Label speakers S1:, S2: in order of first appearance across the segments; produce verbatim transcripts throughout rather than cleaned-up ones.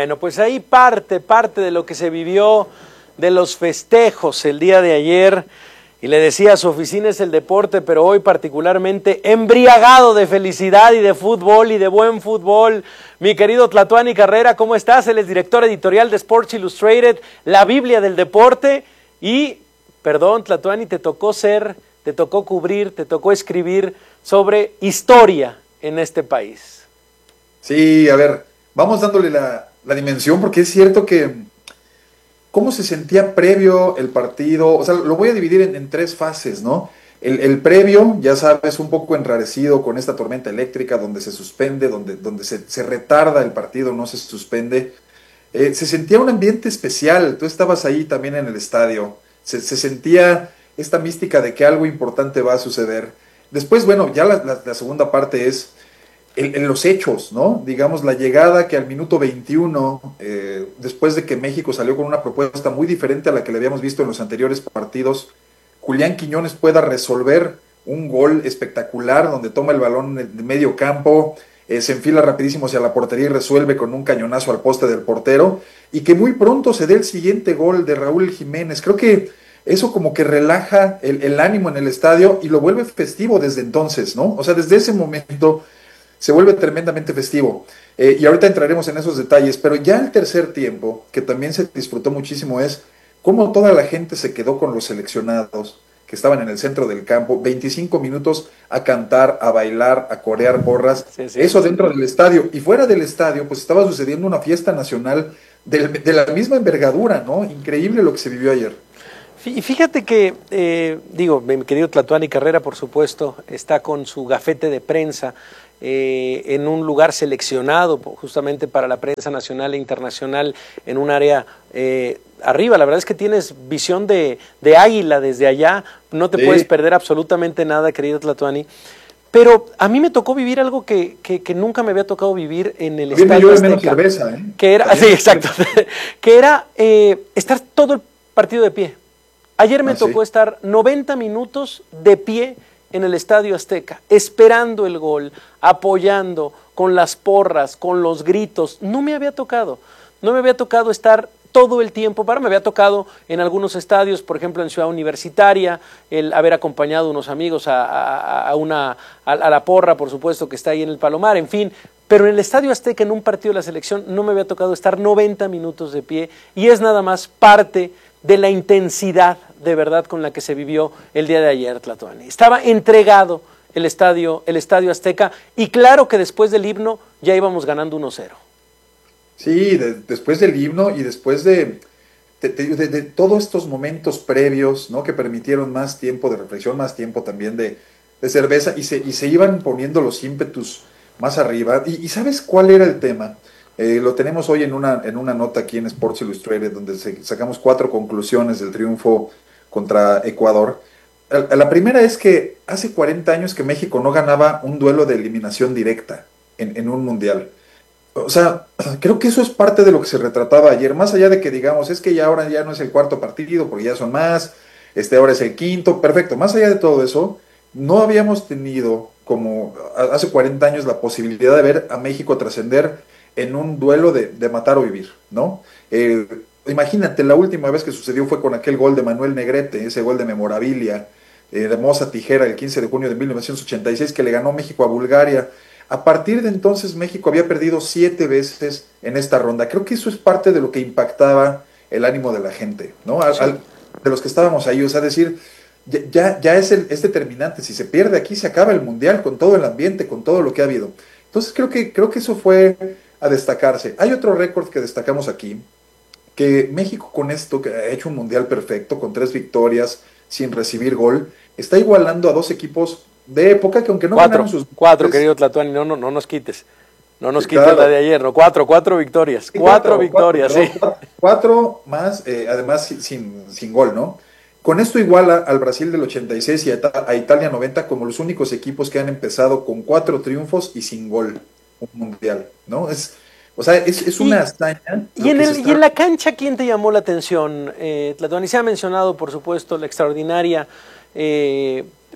S1: Bueno, pues ahí parte, parte de lo que se vivió de los festejos el día de ayer. Y le decía, su oficina es el deporte, pero hoy particularmente embriagado de felicidad y de fútbol y de buen fútbol. Mi querido Tlatuani Carrera, ¿cómo estás? Él es director editorial de Sports Illustrated, la Biblia del deporte. Y, perdón, Tlatuani, te tocó ser, te tocó cubrir, te tocó escribir sobre historia en este país.
S2: Sí, a ver, vamos dándole la, la dimensión, porque es cierto que cómo se sentía previo el partido, o sea, lo voy a dividir en, en tres fases, ¿no? El, el previo, ya sabes, un poco enrarecido con esta tormenta eléctrica, donde se suspende, donde, donde se, se retarda el partido, no se suspende. Eh, se sentía un ambiente especial, tú estabas ahí también en el estadio, se, se sentía esta mística de que algo importante va a suceder. Después, bueno, ya la, la, la segunda parte es En, en los hechos, ¿no? Digamos, la llegada que al minuto veintiuno, eh, después de que México salió con una propuesta muy diferente a la que le habíamos visto en los anteriores partidos, Julián Quiñones pueda resolver un gol espectacular donde toma el balón en el medio campo, eh, se enfila rapidísimo hacia la portería y resuelve con un cañonazo al poste del portero, y que muy pronto se dé el siguiente gol de Raúl Jiménez. Creo que eso como que relaja el, el ánimo en el estadio y lo vuelve festivo desde entonces, ¿no? O sea, desde ese momento se vuelve tremendamente festivo. Eh, y ahorita entraremos en esos detalles, pero ya el tercer tiempo, que también se disfrutó muchísimo, es cómo toda la gente se quedó con los seleccionados que estaban en el centro del campo, veinticinco minutos a cantar, a bailar, a corear porras, sí, sí, eso dentro del estadio. Y fuera del estadio, pues estaba sucediendo una fiesta nacional de, de la misma envergadura, ¿no? Increíble lo que se vivió ayer.
S1: Y fíjate que, eh, digo, mi querido Tlatuani Carrera, por supuesto, está con su gafete de prensa eh, en un lugar seleccionado justamente para la prensa nacional e internacional, en un área eh, arriba. La verdad es que tienes visión de, de águila desde allá, no te sí. puedes perder absolutamente nada, querido Tlatuani. Pero a mí me tocó vivir algo que, que, que nunca me había tocado vivir en el
S2: Viene
S1: Estadio
S2: yo
S1: Azteca.
S2: Menos cerveza, ¿eh?
S1: Que era, sí, exacto, que era eh, estar todo el partido de pie. Ayer me ah, tocó ¿sí? estar noventa minutos de pie en el Estadio Azteca, esperando el gol, apoyando, con las porras, con los gritos. No me había tocado, no me había tocado estar todo el tiempo. Para me había tocado en algunos estadios, por ejemplo en Ciudad Universitaria, el haber acompañado a unos amigos a, a, a, una, a, a la porra, por supuesto, que está ahí en el Palomar, en fin. Pero en el Estadio Azteca, en un partido de la selección, no me había tocado estar noventa minutos de pie, y es nada más parte de la intensidad de verdad con la que se vivió el día de ayer, Tlatuani. Estaba entregado el estadio, el Estadio Azteca, y claro que después del himno ya íbamos ganando uno cero.
S2: Sí, de, después del himno y después de, de, de, de, de todos estos momentos previos, ¿no? Que permitieron más tiempo de reflexión, más tiempo también de, de cerveza, y se, y se iban poniendo los ímpetus más arriba. Y, y ¿sabes cuál era el tema? Eh, lo tenemos hoy en una, en una nota aquí en Sports Illustrated, donde se, sacamos cuatro conclusiones del triunfo contra Ecuador. La, la primera es que hace cuarenta años que México no ganaba un duelo de eliminación directa en, en un mundial. O sea, creo que eso es parte de lo que se retrataba ayer, más allá de que digamos, es que ya ahora ya no es el cuarto partido, porque ya son más, este ahora es el quinto, perfecto. Más allá de todo eso, no habíamos tenido, como hace cuarenta años, la posibilidad de ver a México trascender en un duelo de, de matar o vivir, ¿no? Eh, imagínate, la última vez que sucedió fue con aquel gol de Manuel Negrete, ese gol de memorabilia, eh, de hermosa tijera, el quince de junio de mil novecientos ochenta y seis, que le ganó México a Bulgaria. A partir de entonces México había perdido siete veces en esta ronda. Creo que eso es parte de lo que impactaba el ánimo de la gente, ¿no? Al, sí. al, de los que estábamos ahí, o sea, decir, ya, ya, ya es, el, es determinante, si se pierde aquí se acaba el mundial, con todo el ambiente, con todo lo que ha habido. Entonces creo que, creo que eso fue a destacarse. Hay otro récord que destacamos aquí, que México con esto, que ha hecho un mundial perfecto, con tres victorias, sin recibir gol, está igualando a dos equipos de época que aunque no
S1: cuatro,
S2: ganaron sus...
S1: Cuatro, querido Tlatuani, no, no, no nos quites. No nos
S2: sí,
S1: quites
S2: claro.
S1: la de ayer, no, cuatro, cuatro victorias.
S2: Sí,
S1: cuatro, cuatro victorias,
S2: cuatro,
S1: sí.
S2: Cuatro, cuatro más, eh, además sin, sin gol, ¿no? Con esto iguala al Brasil del ochenta y seis y a, a Italia noventa como los únicos equipos que han empezado con cuatro triunfos y sin gol un mundial, ¿no? Es... O sea, es, es una hazaña.
S1: Y en, el, está... y en la cancha, ¿quién te llamó la atención? Eh, Tlatuani, se ha mencionado, por supuesto, la extraordinaria eh,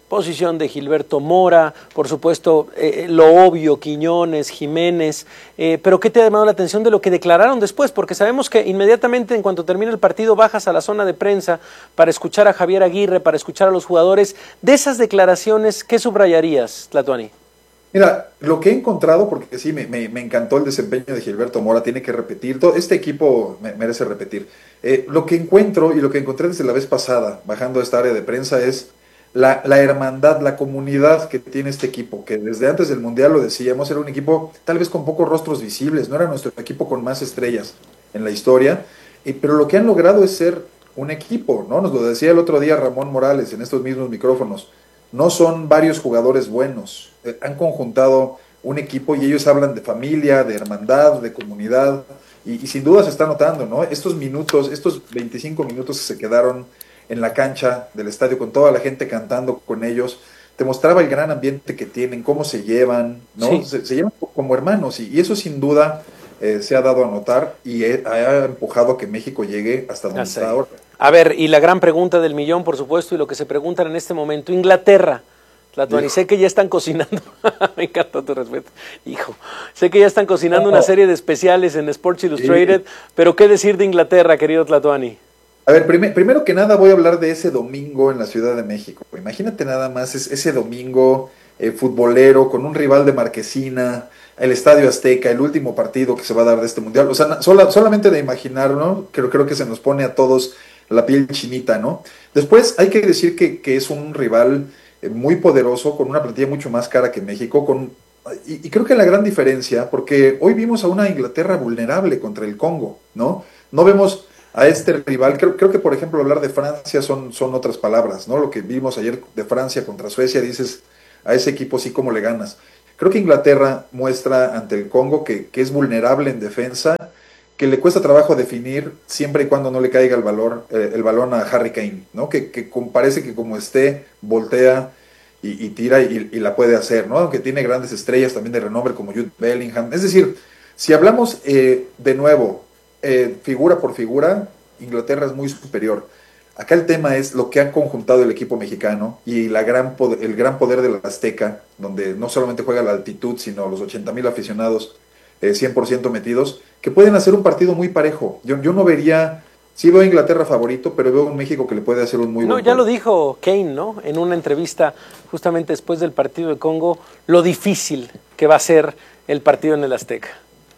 S1: posición de Gilberto Mora, por supuesto, eh, lo obvio, Quiñones, Jiménez, eh, pero ¿qué te ha llamado la atención de lo que declararon después? Porque sabemos que inmediatamente en cuanto termina el partido bajas a la zona de prensa para escuchar a Javier Aguirre, para escuchar a los jugadores. De esas declaraciones, ¿qué subrayarías, Tlatuani?
S2: Mira, lo que he encontrado, porque sí, me, me, me encantó el desempeño de Gilberto Mora, tiene que repetir, todo este equipo me, merece repetir. Eh, lo que encuentro y lo que encontré desde la vez pasada, bajando a esta área de prensa, es La, la hermandad, la comunidad que tiene este equipo, que desde antes del Mundial lo decíamos, era un equipo tal vez con pocos rostros visibles, no era nuestro equipo con más estrellas en la historia, y, pero lo que han logrado es ser un equipo, ¿no? Nos lo decía el otro día Ramón Morales en estos mismos micrófonos, no son varios jugadores buenos, eh, han conjuntado un equipo y ellos hablan de familia, de hermandad, de comunidad, y, y sin duda se está notando, ¿no? Estos minutos, estos veinticinco minutos que se quedaron en la cancha del estadio con toda la gente cantando con ellos, te mostraba el gran ambiente que tienen, cómo se llevan, ¿no? Sí. Se, se llevan como hermanos y, y eso sin duda eh, se ha dado a notar y he, ha empujado a que México llegue hasta donde está ahora. A
S1: ver, y la gran pregunta del millón, por supuesto, y lo que se preguntan en este momento, Inglaterra, Tlatuani, sé que ya están cocinando, me encanta tu respeto, hijo, sé que ya están cocinando oh. una serie de especiales en Sports Illustrated, sí. pero ¿qué decir de Inglaterra, querido Tlatuani?
S2: A ver, prim primero que nada voy a hablar de ese domingo en la Ciudad de México. Imagínate nada más es, ese domingo eh, futbolero con un rival de Marquesina, el Estadio Azteca, el último partido que se va a dar de este Mundial. O sea, sola, solamente de imaginarlo, creo, creo que se nos pone a todos la piel chinita, ¿no? Después hay que decir que, que es un rival eh, muy poderoso, con una plantilla mucho más cara que México, con, y, y creo que la gran diferencia, porque hoy vimos a una Inglaterra vulnerable contra el Congo, ¿no? No vemos a este rival, creo, creo que por ejemplo hablar de Francia son, son otras palabras, ¿no? Lo que vimos ayer de Francia contra Suecia, dices, a ese equipo sí como le ganas. Creo que Inglaterra muestra ante el Congo que, que es vulnerable en defensa, que le cuesta trabajo definir siempre y cuando no le caiga el, valor, eh, el balón a Harry Kane, ¿no? Que, que parece que como esté, voltea y, y tira y, y la puede hacer, ¿no? Aunque tiene grandes estrellas también de renombre como Jude Bellingham. Es decir, si hablamos eh, de nuevo, Eh, figura por figura, Inglaterra es muy superior. Acá el tema es lo que ha conjuntado el equipo mexicano y la gran poder, el gran poder de la Azteca, donde no solamente juega la altitud, sino los ochenta mil aficionados eh, cien por ciento metidos, que pueden hacer un partido muy parejo. Yo, yo no vería, sí veo a Inglaterra favorito, pero veo a un México que le puede hacer un muy
S1: no,
S2: buen
S1: ya
S2: juego.
S1: Lo dijo Kane, ¿no? En una entrevista justamente después del partido de Congo, lo difícil que va a ser el partido en el Azteca.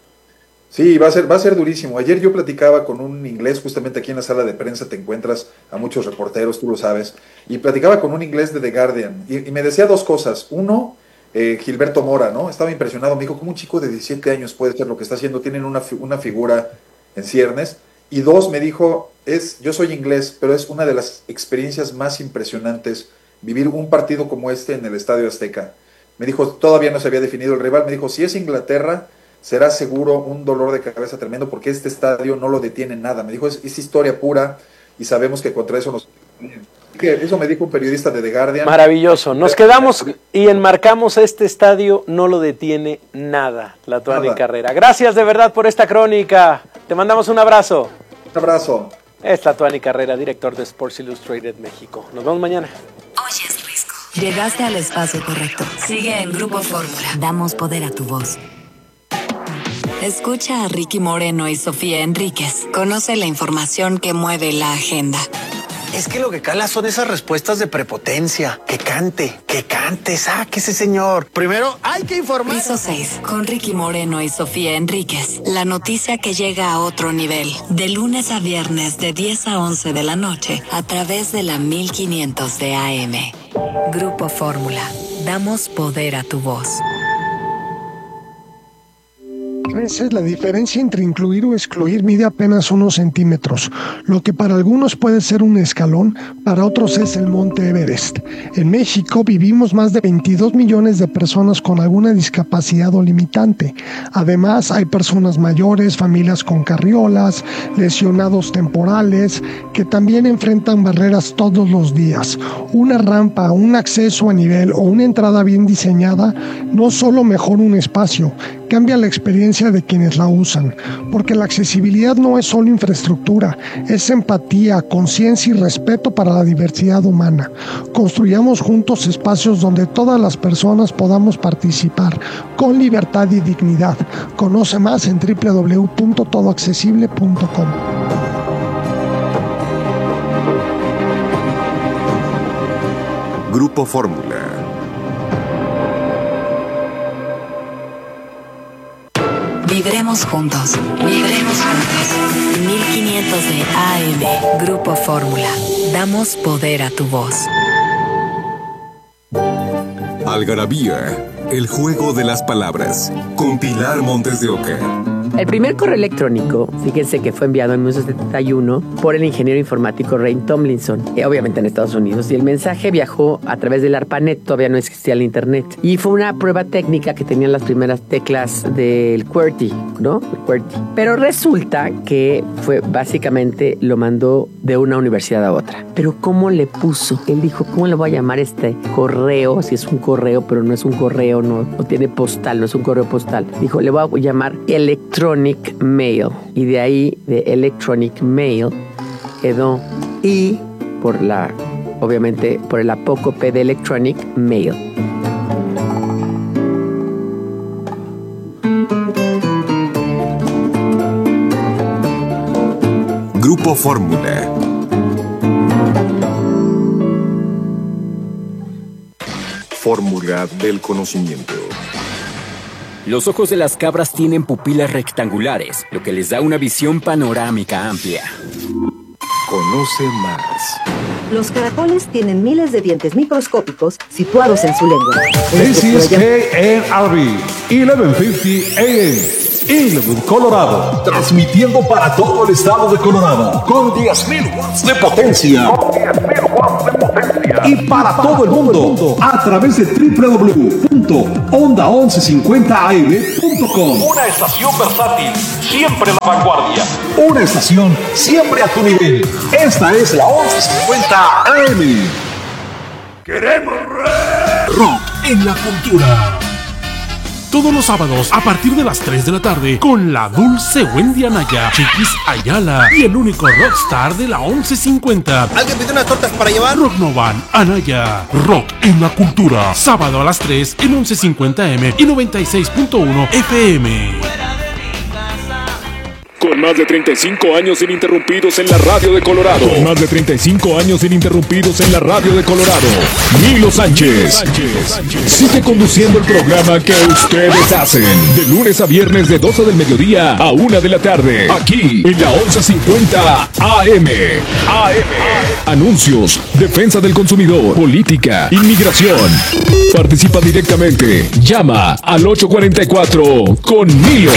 S2: Sí, va a ser, va a ser durísimo. Ayer yo platicaba con un inglés, justamente aquí en la sala de prensa te encuentras a muchos reporteros, tú lo sabes, y platicaba con un inglés de The Guardian, y, y me decía dos cosas. Uno, eh, Gilberto Mora, ¿no? Estaba impresionado, me dijo, ¿cómo un chico de diecisiete años puede ser lo que está haciendo? Tienen una, una figura en ciernes. Y dos, me dijo, es, yo soy inglés, pero es una de las experiencias más impresionantes vivir un partido como este en el Estadio Azteca. Me dijo, todavía no se había definido el rival, me dijo, si es Inglaterra, será seguro un dolor de cabeza tremendo porque este estadio no lo detiene nada. Me dijo, es, es historia pura y sabemos que contra eso nos... Eso me dijo un periodista de The Guardian.
S1: Maravilloso. Nos quedamos y enmarcamos este estadio, no lo detiene nada, Tlatuani Carrera. Gracias de verdad por esta crónica. Te mandamos un abrazo.
S2: Un abrazo.
S1: Es Tlatuani Carrera, director de Sports Illustrated México. Nos vemos mañana.
S3: Oyes Risco. Llegaste al espacio correcto. Sigue en Grupo Fórmula. Damos poder a tu voz. Escucha a Ricky Moreno y Sofía Enríquez. Conoce la información que mueve la agenda.
S4: Es que lo que cala son esas respuestas de prepotencia. Que cante, que cante, sáquese, señor. Primero hay que informar.
S3: Piso seis, con Ricky Moreno y Sofía Enríquez. La noticia que llega a otro nivel. De lunes a viernes de diez a once de la noche a través de la mil quinientos de A M. Grupo Fórmula. Damos poder a tu voz.
S5: A veces la diferencia entre incluir o excluir mide apenas unos centímetros. Lo que para algunos puede ser un escalón, para otros es el Monte Everest. En México vivimos más de veintidós millones de personas con alguna discapacidad o limitante. Además, hay personas mayores, familias con carriolas, lesionados temporales, que también enfrentan barreras todos los días. Una rampa, un acceso a nivel o una entrada bien diseñada no solo mejora un espacio, cambia la experiencia de quienes la usan, porque la accesibilidad no es solo infraestructura, es empatía, conciencia y respeto para la diversidad humana. Construyamos juntos espacios donde todas las personas podamos participar con libertad y dignidad. Conoce más en doble u doble u doble u punto todo accesible punto com.
S6: Grupo Fórmula.
S3: Vibremos juntos, vibremos juntos. mil quinientos de A M, Grupo Fórmula. Damos poder a tu voz.
S6: Algarabía, el juego de las palabras, con Pilar Montes de Oca.
S7: El primer correo electrónico, fíjense que fue enviado en mil novecientos setenta y uno por el ingeniero informático Ray Tomlinson, eh, obviamente en Estados Unidos, y el mensaje viajó a través del ARPANET, todavía no existía el internet, y fue una prueba técnica que tenían las primeras teclas del QWERTY, ¿no? El QWERTY. Pero resulta que fue básicamente lo mandó de una universidad a otra. Pero ¿cómo le puso? Él dijo, ¿cómo le voy a llamar este correo? Si es un correo, pero no es un correo, no, no tiene postal, no es un correo postal. Dijo, le voy a llamar electrónico Electronic Mail, y de ahí de Electronic Mail quedó I por la, obviamente por el apócope de Electronic Mail.
S6: Grupo Fórmula. Fórmula del conocimiento.
S8: Los ojos de las cabras tienen pupilas rectangulares, lo que les da una visión panorámica amplia.
S6: Conoce más.
S9: Los caracoles tienen miles de dientes microscópicos situados en su lengua.
S10: This is K N R B, once cincuenta A M, Inglewood, Colorado. Transmitiendo para todo el estado de Colorado. Con diez mil watts de potencia. Con diez mil watts de potencia. Y para, para todo el mundo. A través de doble u doble u doble u punto onda once cincuenta a m punto com.
S11: Una estación versátil, siempre a la vanguardia.
S10: Una estación siempre a tu nivel. Esta es la once cincuenta A M.
S11: ¡Queremos
S10: rock en la cultura!
S12: Todos los sábados a partir de las tres de la tarde con la dulce Wendy Anaya, Chiquis Ayala y el único rockstar de la once cincuenta.
S4: ¿Alguien pide unas tortas para llevar?
S12: Rock Novan Anaya. Rock en la cultura. Sábado a las tres en once cincuenta A M y noventa y seis punto uno F M.
S13: Con más de treinta y cinco años ininterrumpidos en la radio de Colorado. Con más de treinta y cinco años ininterrumpidos en la radio de Colorado. Milo Sánchez. Sigue conduciendo el programa que ustedes hacen. De lunes a viernes de doce del mediodía a una de la tarde. Aquí en la once cincuenta A M. A M. Anuncios, defensa del consumidor, política, inmigración. Participa directamente. Llama al ocho cuatro cuatro con Milo.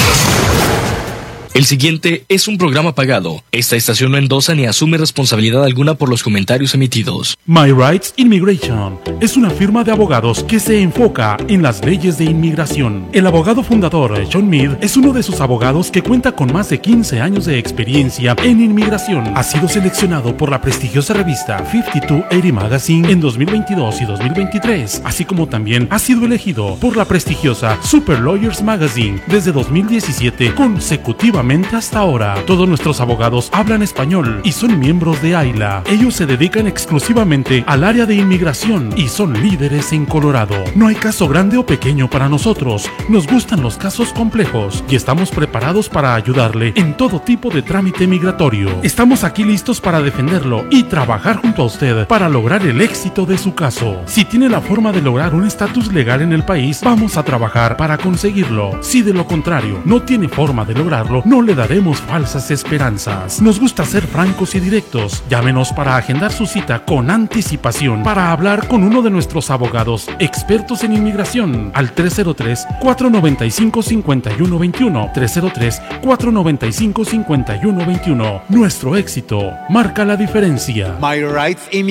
S14: El siguiente es un programa pagado. Esta estación no endosa ni asume responsabilidad alguna por los comentarios emitidos.
S12: My Rights Immigration es una firma de abogados que se enfoca en las leyes de inmigración. El abogado fundador, John Mead, es uno de sus abogados que cuenta con más de quince años de experiencia en inmigración. Ha sido seleccionado por la prestigiosa revista cincuenta y dos ochenta Magazine en dos mil veintidós y dos mil veintitrés, así como también ha sido elegido por la prestigiosa Super Lawyers Magazine desde dos mil diecisiete consecutivamente hasta ahora. Todos nuestros abogados hablan español y son miembros de AILA. Ellos se dedican exclusivamente al área de inmigración y son líderes en Colorado. No hay caso grande o pequeño para nosotros. Nos gustan los casos complejos y estamos preparados para ayudarle en todo tipo de trámite migratorio. Estamos aquí listos para defenderlo y trabajar junto a usted para lograr el éxito de su caso. Si tiene la forma de lograr un estatus legal en el país, vamos a trabajar para conseguirlo. Si de lo contrario no tiene forma de lograrlo, no le daremos falsas esperanzas. Nos gusta ser francos y directos. Llámenos para agendar su cita con anticipación para hablar con uno de nuestros abogados expertos en inmigración al tres cero tres, cuatro nueve cinco, cinco uno dos uno, tres cero tres, cuatro nueve cinco, cinco uno dos uno. Nuestro éxito marca la diferencia.
S4: My Rights Immigration.